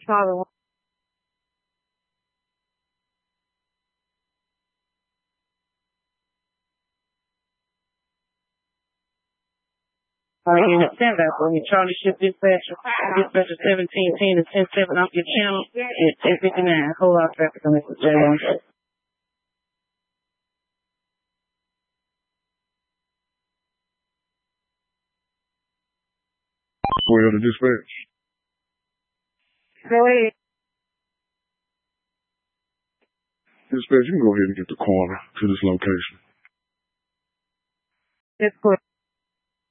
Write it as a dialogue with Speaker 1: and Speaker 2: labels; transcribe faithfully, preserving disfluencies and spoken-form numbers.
Speaker 1: Charlie. All right, unit stand up for me. Charlie ship dispatcher. Dispatcher seventeen ten and ten seven off your channel at ten fifty-nine. Hold on, traffic on this J one.
Speaker 2: Where the dispatch?
Speaker 1: Go ahead.
Speaker 2: Dispatch, you can go ahead and get the coroner to this location.
Speaker 1: That's correct.